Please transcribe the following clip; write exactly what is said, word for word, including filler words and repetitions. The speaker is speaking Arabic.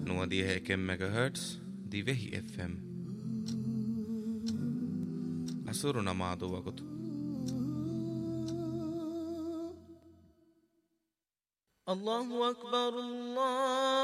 نوديها كم ميجا هرتز دي وهي اف ام أسرنا مع دو وقت الله أكبر الله